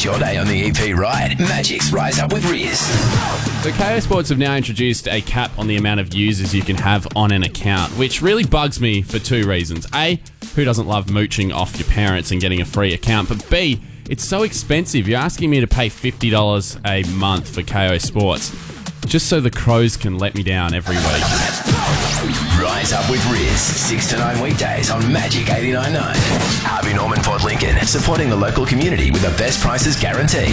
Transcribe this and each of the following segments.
your day on the EP right. Magic's Rise Up with Riz. So KO Sports have now introduced a cap on the amount of users you can have on an account, which really bugs me for two reasons. A, who doesn't love mooching off your parents and getting a free account? But B, it's so expensive. You're asking me to pay $50 a month for KO Sports just so the Crows can let me down every week. Rise Up with Riz, 6 to 9 weekdays on Magic 89.9. Harvey Norman Port Lincoln, supporting the local community with the best prices guaranteed.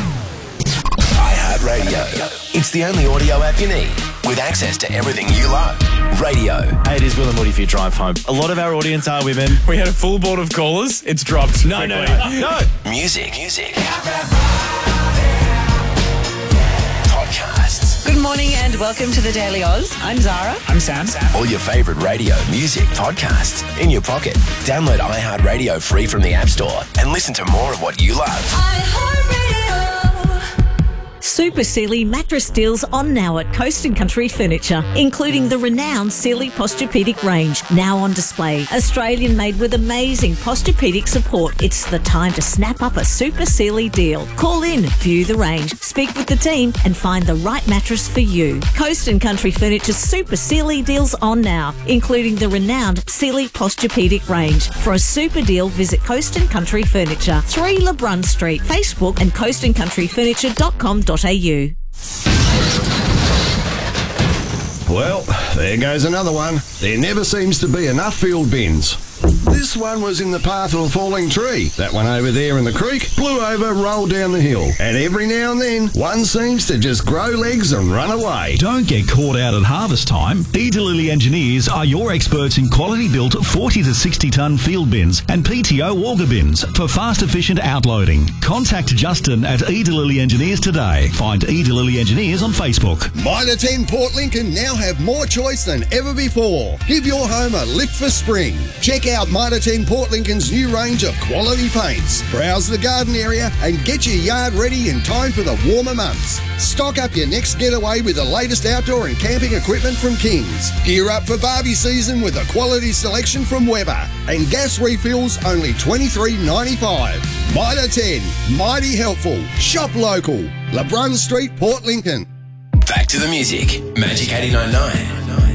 iHeartRadio. It's the only audio app you need, with access to everything you love. Radio. Hey, it is Will and Woody for your drive home. A lot of our audience are women. We had a full board of callers. It's dropped. No. Music. Podcasts. Good morning and welcome to the Daily Oz. I'm Zara. I'm Sam. All your favourite radio, music, podcasts in your pocket. Download iHeartRadio free from the App Store and listen to more of what you love. Super Sealy mattress deals on now at Coast & Country Furniture, including the renowned Sealy Posturepedic range, now on display. Australian made with amazing Posturepedic support. It's the time to snap up a Super Sealy deal. Call in, view the range, speak with the team and find the right mattress for you. Coast & Country Furniture's Super Sealy deals on now, including the renowned Sealy Posturepedic range. For a super deal, visit Coast & Country Furniture, 3 LeBrun Street, Facebook and coastandcountryfurniture.com.au. Well, there goes another one. There never seems to be enough field bins. This one was in the path of a falling tree. That one over there in the creek blew over, rolled down the hill. And every now and then, one seems to just grow legs and run away. Don't get caught out at harvest time. Edalili Engineers are your experts in quality-built 40 to 60-tonne field bins and PTO auger bins for fast, efficient outloading. Contact Justin at Edalili Engineers today. Find Edalili Engineers on Facebook. Mitre 10 Port Lincoln now have more choice than ever before. Give your home a lift for spring. Check out Mitre 10 Port Lincoln's new range of quality paints. Browse the garden area and get your yard ready in time for the warmer months. Stock up your next getaway with the latest outdoor and camping equipment from Kings. Gear up for Barbie season with a quality selection from Weber. And gas refills only $23.95. Mitre 10, mighty helpful. Shop local. LeBrun Street, Port Lincoln. Back to the music. Magic 89.9.